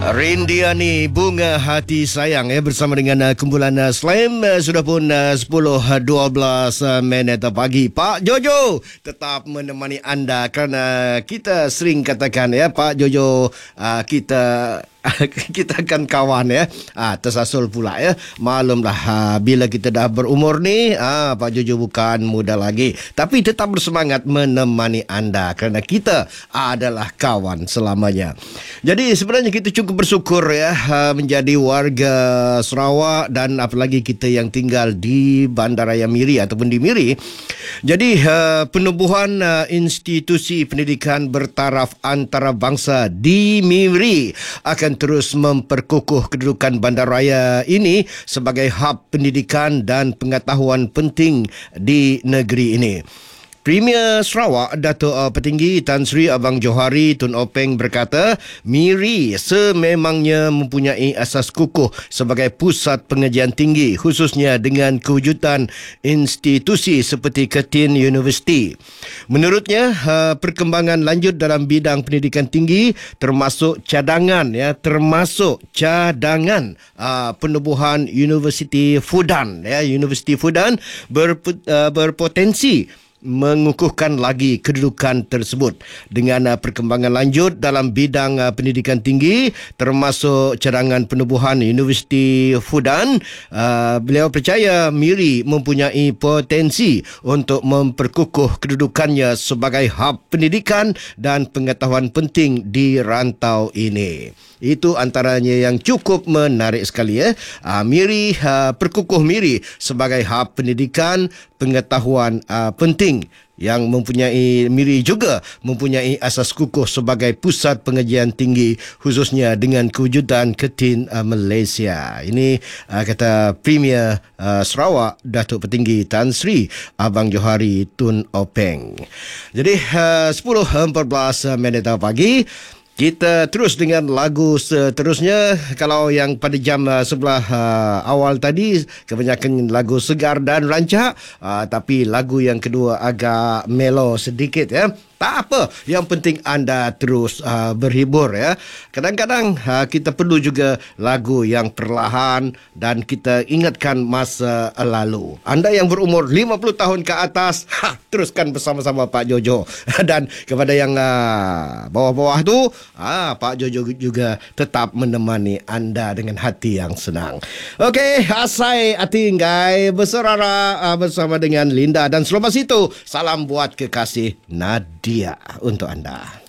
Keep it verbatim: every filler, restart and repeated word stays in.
Rindiani Bunga Hati Sayang ya bersama dengan uh, kumpulan uh, Slam uh, sudah pun uh, sepuluh dua belas uh, minit pagi. Pak Jojo tetap menemani anda kerana kita sering katakan ya Pak Jojo uh, kita kita akan kawan ya. Ah, tersasul pula ya. Maklumlah ah, bila kita dah berumur ni, ah, Pak Jojo bukan muda lagi. Tapi tetap bersemangat menemani anda kerana kita adalah kawan selamanya. Jadi sebenarnya kita cukup bersyukur ya ah, menjadi warga Sarawak dan apalagi kita yang tinggal di Bandaraya Miri ataupun di Miri. Jadi ah, penubuhan ah, institusi pendidikan bertaraf antarabangsa di Miri akan terus memperkukuh kedudukan bandaraya ini sebagai hub pendidikan dan pengetahuan penting di negeri ini. Premier Sarawak Dato' Petinggi Tan Sri Abang Johari Tun Openg berkata, Miri sememangnya mempunyai asas kukuh sebagai pusat pengajian tinggi khususnya dengan kewujudan institusi seperti Curtin University. Menurutnya, perkembangan lanjut dalam bidang pendidikan tinggi termasuk cadangan ya, termasuk cadangan uh, penubuhan Universiti Fudan ya, Universiti Fudan berp- uh, berpotensi mengukuhkan lagi kedudukan tersebut dengan uh, perkembangan lanjut dalam bidang uh, pendidikan tinggi termasuk cadangan penubuhan Universiti Fudan. Uh, beliau percaya Miri mempunyai potensi untuk memperkukuh kedudukannya sebagai hub pendidikan dan pengetahuan penting di rantau ini. Itu antaranya yang cukup menarik sekali ya. Uh, Miri uh, perkukuh Miri sebagai hub pendidikan pengetahuan uh, penting yang mempunyai Miri juga mempunyai asas kukuh sebagai pusat pengajian tinggi khususnya dengan kewujudan Curtin uh, Malaysia. Ini uh, kata Premier uh, Sarawak Datuk Petinggi Tan Sri Abang Johari Tun Openg. Jadi uh, sepuluh empat belas minit pagi. Kita terus dengan lagu seterusnya. Kalau yang pada jam uh, sebelah uh, awal tadi kebanyakan lagu segar dan rancak, uh, tapi lagu yang kedua agak mellow sedikit ya. Tak apa, yang penting anda terus uh, berhibur ya. Kadang-kadang uh, kita perlu juga lagu yang perlahan dan kita ingatkan masa lalu. Anda yang berumur lima puluh tahun ke atas, ha, teruskan bersama-sama Pak Jojo. Dan kepada yang uh, bawah-bawah tu, ah, Pak Jojo juga tetap menemani anda dengan hati yang senang. Okey, asai atinggai berserara uh, bersama dengan Linda dan selepas itu salam buat kekasih Nadia untuk anda.